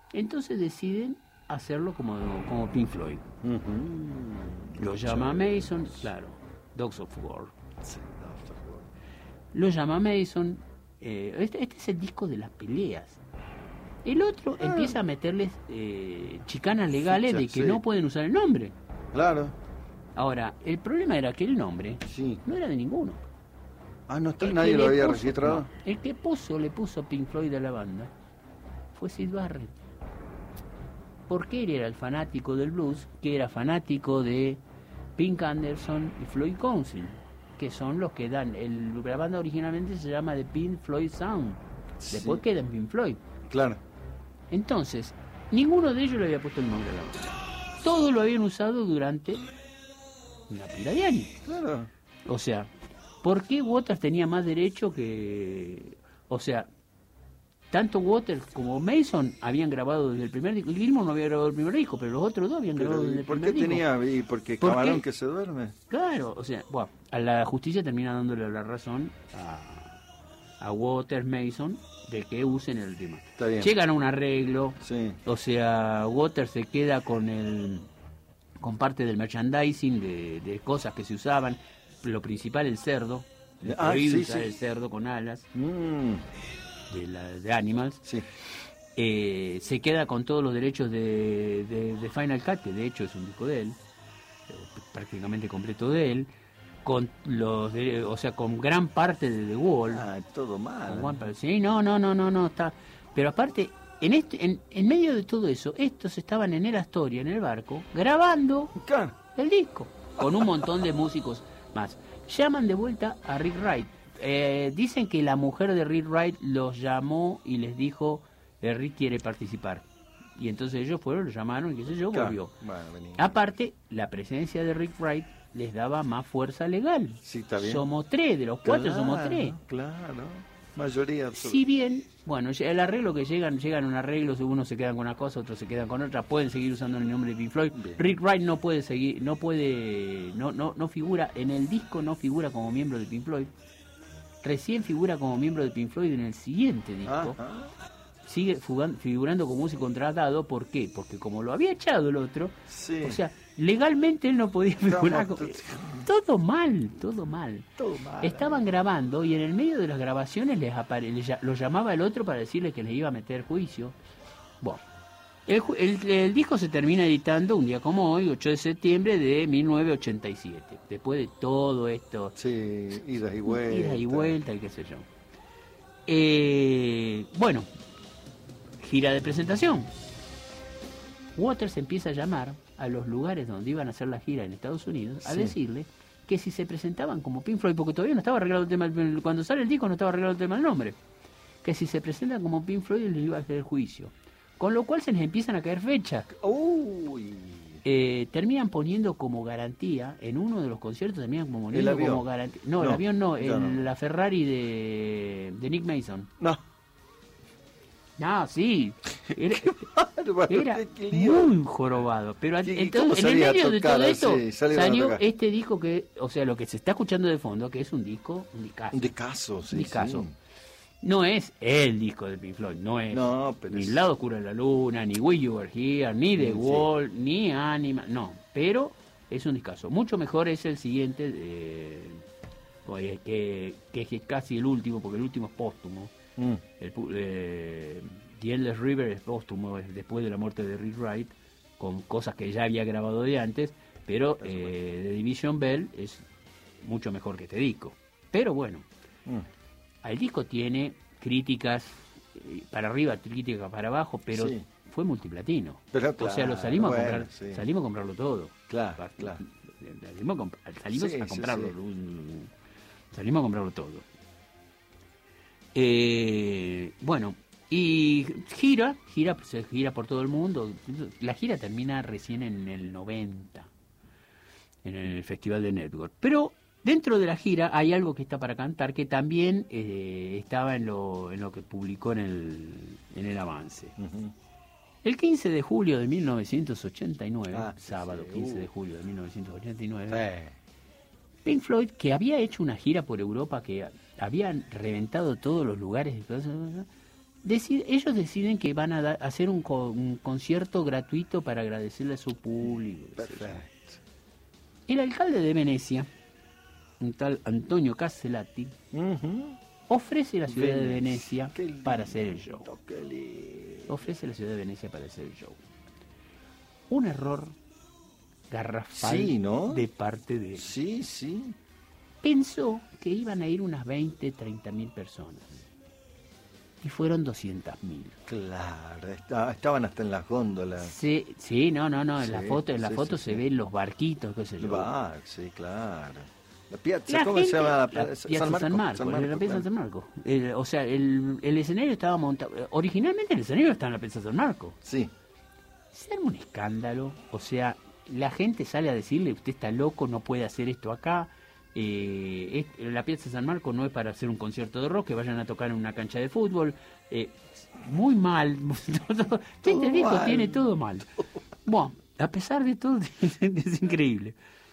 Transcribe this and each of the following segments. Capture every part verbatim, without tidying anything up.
Entonces deciden hacerlo como, como Pink Floyd. Uh-huh. Lo llama Mason, claro, Dogs of War. Sí, Dogs of War. Lo llama Mason. Eh, este, este es el disco de las peleas. El otro ah. empieza a meterles eh, chicanas legales Ficha, de que sí. no pueden usar el nombre. Claro. Ahora, el problema era que el nombre sí. no era de ninguno. Ah, no está, nadie lo había puso, registrado. No, el que puso, le puso Pink Floyd a la banda fue Syd Barrett. Porque él era el fanático del blues, que era fanático de Pink Anderson y Floyd Council, que son los que dan, el, la banda originalmente se llama The Pink Floyd Sound, sí. después queda en Pink Floyd. Claro. Entonces, ninguno de ellos le había puesto el nombre a la banda. Todos lo habían usado durante una pila de años. Claro. O sea, ¿por qué Waters tenía más derecho que...? O sea, tanto Waters como Mason habían grabado desde el primer disco. Gilmour no había grabado el primer disco, pero los otros dos habían pero, grabado desde el primer disco. ¿Por qué tenía? ¿Y por qué camarón que se duerme? Claro, o sea, bueno, a la justicia termina dándole la razón a, a Waters, Mason, de que usen el tema. Está bien. Llegan a un arreglo, sí. o sea, Waters se queda con el con parte del merchandising de, de cosas que se usaban, lo principal el cerdo, el ah, sí, usar sí. el cerdo con alas. Mm. De, la, de Animals, sí. eh, se queda con todos los derechos de, de, de Final Cut, que de hecho es un disco de él, eh, prácticamente completo de él, con los de, o sea, con gran parte de The Wall. Ah, todo mal. One, sí, no, no, no, no, no, está. Pero aparte, en este, en, en medio de todo eso, estos estaban en el Astoria, en el barco, grabando ¿Qué? el disco, con un montón de músicos más. Llaman de vuelta a Rick Wright. Eh, dicen que la mujer de Rick Wright los llamó y les dijo, eh, Rick quiere participar. Y entonces ellos fueron, lo llamaron y qué sé yo, claro. volvió. Bueno, vení. Aparte, la presencia de Rick Wright les daba más fuerza legal. Sí, está bien. Somos tres, de los cuatro claro, somos tres. Claro, mayoría absoluta. Si bien, bueno, el arreglo que llegan, llegan a un arreglo, unos se quedan con una cosa, otros se quedan con otra, pueden seguir usando el nombre de Pink Floyd. Bien. Rick Wright no puede seguir, no puede, no, no, no figura, en el disco no figura como miembro de Pink Floyd. Recién figura como miembro de Pink Floyd en el siguiente disco. Ajá. Sigue fugando, figurando como músico contratado. ¿Por qué? Porque como lo había echado el otro, sí. o sea, legalmente él no podía figurar. No, como... Todo mal, todo mal. Todo mal. Estaban grabando y en el medio de las grabaciones les apare... les, lo llamaba el otro para decirle que les iba a meter juicio. Bueno, el, el, el disco se termina editando un día como hoy, ocho de septiembre de mil novecientos ochenta y siete. Después de todo esto. Sí, idas y vueltas. Idas y vueltas y qué sé yo. Eh, bueno, gira de presentación. Waters empieza a llamar a los lugares donde iban a hacer la gira en Estados Unidos a sí. decirle que si se presentaban como Pink Floyd, porque todavía no estaba arreglado el tema, cuando sale el disco no estaba arreglado el tema del nombre, que si se presentan como Pink Floyd les iba a hacer juicio. Con lo cual se les empiezan a caer fechas. Uy. Eh, terminan poniendo como garantía, en uno de los conciertos terminan como poniendo como garantía. No, no, el avión no, el, no. la Ferrari de, de Nick Mason. No. No, sí. Era, bárbaro, era muy jorobado. Pero entonces, en el medio de todo esto sí, salió este disco que, o sea, lo que se está escuchando de fondo, que es un disco, un discazo. Un discazo, sí. Un discazo. Sí. No es el disco de Pink Floyd, no es no, pero ni es... El lado oscuro de la luna, ni We You Were Here, ni The sí, Wall, sí. ni Anima, no, pero es un discazo. Mucho mejor es el siguiente, eh, que, que es casi el último, porque el último es póstumo. Mm. El, eh, The Endless River es póstumo, es después de la muerte de Rick Wright, con cosas que ya había grabado de antes, pero eh, The Division Bell es mucho mejor que este disco. Pero bueno. Mm. El disco tiene críticas eh, para arriba, críticas para abajo, pero sí. fue multiplatino. Pero claro, o sea, lo salimos bueno, a comprar, sí. salimos a comprarlo todo. Claro, claro. Salimos a, comp salimos sí, a comprarlo, sí, sí. Un, salimos a comprarlo todo. Eh, bueno, y gira, gira, se gira por todo el mundo. La gira termina recién en el noventa, en el Festival de Network. Pero dentro de la gira hay algo que está para cantar que también eh, estaba en lo, en lo que publicó en el, en el avance. Uh-huh. El quince de julio de mil novecientos ochenta y nueve, ah, sábado sí, quince uh. de julio de mil novecientos ochenta y nueve, sí. Pink Floyd, que había hecho una gira por Europa, que habían reventado todos los lugares, Deci- ellos deciden que van a da- hacer un, co- un concierto gratuito para agradecerle a su público. qué sé yo. Perfecto. El alcalde de Venecia, un tal Antonio Castellati, Ujú. ofrece la ciudad de Venecia, Venecia qué lindo, para hacer el show. qué lindo. Ofrece la ciudad de Venecia para hacer el show. Un error garrafal Sí, ¿no? de parte de él. Sí, sí. Pensó que iban a ir unas veinte, treinta mil personas. Y fueron doscientas mil. Claro, está- estaban hasta en las góndolas. Sí, sí, no, no, no. En la Sí, foto, en la sí, foto sí, se sí. ven los barquitos, qué sé El yo. bar, sí, claro. La piazza, La ¿cómo gente- se llama? la Piazza Piazza San Marco, la Piazza claro. San Marco. El- o sea, el, el escenario estaba montado. Originalmente el escenario estaba en la Piazza San Marco. Sí, Se arma un escándalo, o sea, la gente sale a decirle, usted está loco, no puede hacer esto acá. Eh, es- la Piazza San Marco no es para hacer un concierto de rock, que vayan a tocar en una cancha de fútbol. Eh, muy mal. Todo Este disco mal. tiene todo mal. Bueno, a pesar de todo, es increíble.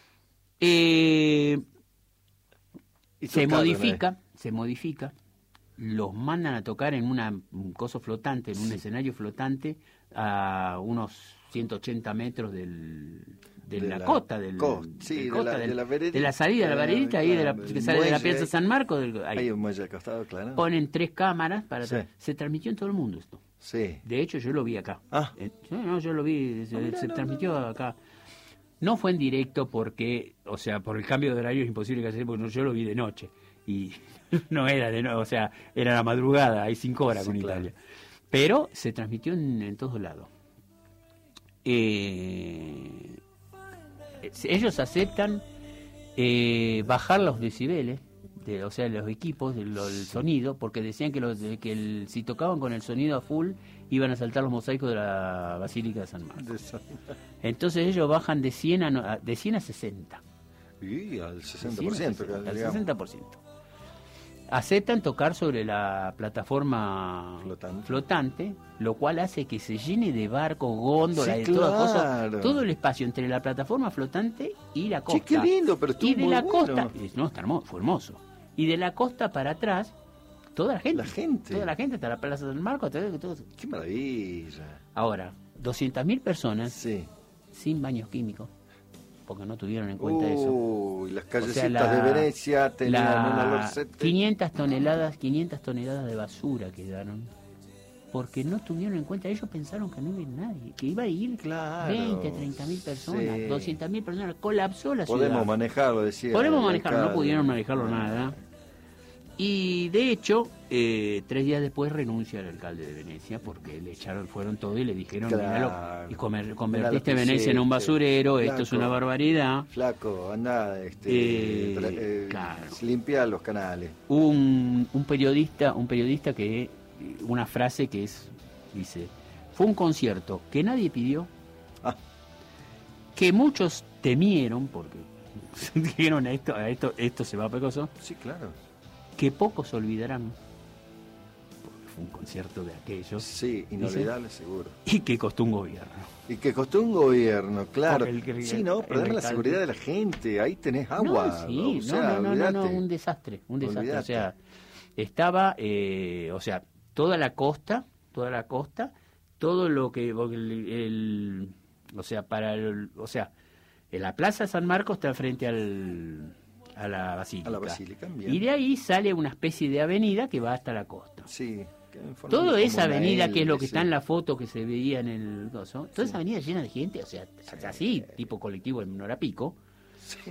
Eh, y se tocaron, modifica, ¿eh? se modifica, los mandan a tocar en una, un coso flotante, en un Sí. escenario flotante, a unos ciento ochenta metros del, de, De la, la cota, del, co- sí, del de cota, la- del- de la veredita, de la salida de la veredita, ahí de la, claro, que el sale de la muelle, Piazza San Marco, del- ahí. Hay un muelle al costado, claro. Ponen tres cámaras para Sí. atrás. Se transmitió en todo el mundo esto. Sí. De hecho, yo lo vi acá. Ah. Eh, sí, no, yo lo vi, se, Ah, mirá, se no, transmitió no. acá. No fue en directo porque, o sea, por el cambio de horario es imposible que hacer, porque no- yo lo vi de noche. Y no era de noche, o sea, era la madrugada, hay cinco horas Sí, con claro. Italia. Pero se transmitió en, en todos lados. Eh, ellos aceptan eh, bajar los decibeles, de, o sea, los equipos, del el sonido, porque decían que, los, de- que el, si tocaban con el sonido a full, iban a saltar los mosaicos de la Basílica de San Marcos. De eso. Entonces ellos bajan de cien a, no- a- de cien a sesenta. Y al De sesenta cien por a ciento. sesenta, al digamos. sesenta por ciento. Aceptan tocar sobre la plataforma Flotante. flotante, lo cual hace que se llene de barcos, góndolas, Sí, de toda cosa, claro. todo el espacio entre la plataforma flotante y la costa. Che, qué lindo, pero estuvo y de muy la bueno. costa, no, está hermoso, fue hermoso. Y de la costa para atrás, toda la gente. La gente. Toda la gente, hasta la Plaza del Marco, hasta todo. Qué maravilla. Ahora, doscientas mil personas Sí. sin baños químicos, porque no tuvieron en cuenta eso. Uy, las O callecitas sea, la- de Venecia tenían la- un olorcete. quinientas toneladas, quinientas toneladas de basura quedaron. Porque no tuvieron en cuenta, ellos pensaron que no iba a ir nadie, que iba a ir Claro, veinte, treinta mil personas, sí. doscientas mil personas, colapsó la Podemos ciudad. manejarlo, decía. Podemos el manejarlo, no alcalde. pudieron manejarlo nada. Y de hecho, eh, tres días después renuncia el alcalde de Venecia porque le echaron, fueron todo y le dijeron, Claro. "Miralo, y comer- Mirá convertiste lo que Venecia en un hiciste, basurero, esto es flaco. una barbaridad". Flaco, anda, este, Eh, tra- eh, claro. limpia los canales. Hubo un, un periodista, un periodista que, una frase que es, dice, fue un concierto que nadie pidió, Ah. que muchos temieron, porque dijeron a esto, a esto, esto se va a pecoso, Sí, claro. que pocos olvidarán, porque fue un concierto de aquellos, Sí, inolvidable seguro. y que costó un gobierno. Y que costó un gobierno, claro. Porque el que- Sí, no, el perdeme la alcalde- seguridad de la gente. Ahí tenés agua. No, sí, o sea, no, no, no, no, no, olvidate. un desastre, un desastre. Olvidate. O sea, estaba, eh, o sea, toda la costa, toda la costa, todo lo que, porque el, el- o sea, para, el, o sea, en la Plaza San Marcos está frente al, a la Basílica. A la Basílica, bien. Y de ahí sale una especie de avenida que va hasta la costa. Sí. que en forma Toda como esa una avenida, que es lo L, que sí. está en la foto que se veía en el coso, toda Sí. esa avenida llena de gente, o sea, así, tipo colectivo en hora pico, Sí.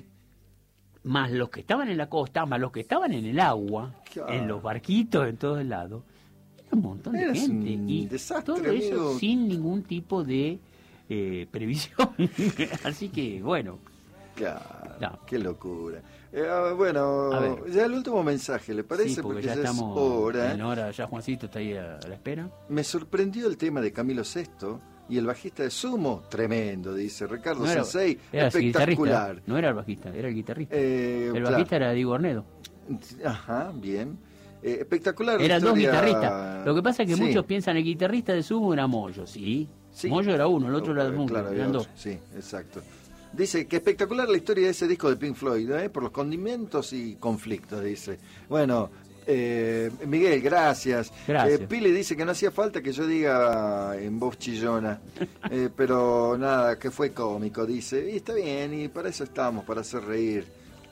más los que estaban en la costa, más los que estaban en el agua, Claro. en los barquitos, en todos lados, era un montón de Era gente. un Y desastre, todo eso amigo. sin ningún tipo de eh, previsión. Así que, bueno, Claro, No. qué locura. Eh, ah, bueno, A ver. ya el último mensaje, ¿le parece? sí, porque, ya es estamos hora. en hora, ya Juancito está ahí a, a la espera. Me sorprendió el tema de Camilo Sesto y el bajista de Sumo, tremendo, dice Ricardo No era, Sensei, era el guitarrista, espectacular. no era el bajista, era el guitarrista. Eh, el claro. bajista era Diego Ornedo. Ajá, bien. Eh, espectacular. la Eran dos historia- guitarristas. Lo que pasa es que Sí, muchos piensan el guitarrista de Sumo era Moyo, ¿sí? sí. Moyo era uno, el otro era Eh, Moyo, claro, había eran otro. dos. Sí, exacto. Dice que espectacular la historia de ese disco de Pink Floyd, ¿eh? Por los condimentos y conflictos, dice. Bueno, Eh, Miguel, gracias. Gracias. Eh, Pili dice que no hacía falta que yo diga en voz chillona, eh, pero nada, que fue cómico, dice. Y está bien, y para eso estamos, para hacer reír.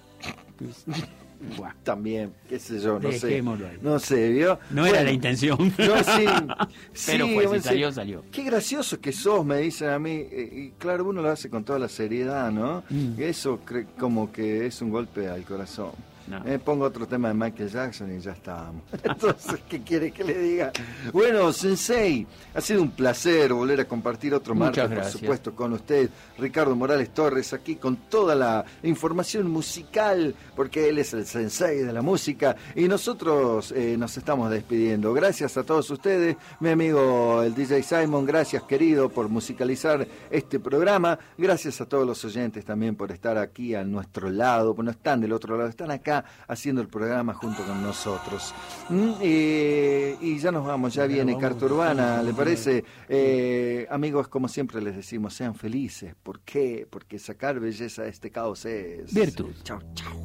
Buah. También, qué sé yo, no Dejémoslo sé. ahí. No sé, ¿vio? No Bueno, era la intención. No, sí, Pero sí, fue, si hombre, salió, sí. salió. Qué gracioso que sos, me dicen a mí. Eh, y claro, uno lo hace con toda la seriedad, ¿no? Mm. Y eso cre- como que es un golpe al corazón. No. Eh, pongo otro tema de Michael Jackson y ya estamos. Entonces, ¿qué quiere que le diga? Bueno, Sensei, ha sido un placer volver a compartir otro Muchas martes, por gracias. supuesto, con usted, Ricardo Morales Torres, aquí con toda la información musical, porque él es el Sensei de la música, y nosotros eh, nos estamos despidiendo. Gracias a todos ustedes, mi amigo el D J Simon, gracias querido por musicalizar este programa, gracias a todos los oyentes también por estar aquí a nuestro lado, pues no están del otro lado, están acá haciendo el programa junto con nosotros. Mm, eh, y ya nos vamos, ya viene Carta Urbana, ¿le parece? Eh, amigos, como siempre les decimos, sean felices. ¿Por qué? Porque sacar belleza de este caos es... Virtud. Chao, chao.